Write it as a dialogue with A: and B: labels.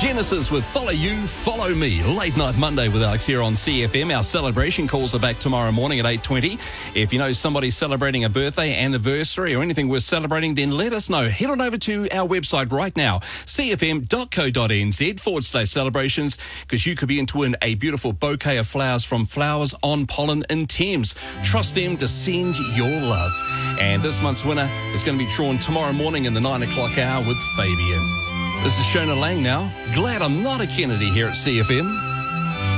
A: Genesis with Follow You, Follow Me. Late Night Monday with Alex here on CFM. Our celebration calls are back tomorrow morning at 8:20. If you know somebody celebrating a birthday, anniversary or anything worth celebrating, then let us know. Head on over to our website right now, cfm.co.nz/celebrations, because you could be in to win a beautiful bouquet of flowers from Flowers on Pollen in Thames. Trust them to send your love. And this month's winner is going to be drawn tomorrow morning in the 9 o'clock hour with Fabian. This is Shona Lang now. Glad I'm not a Kennedy here at CFM.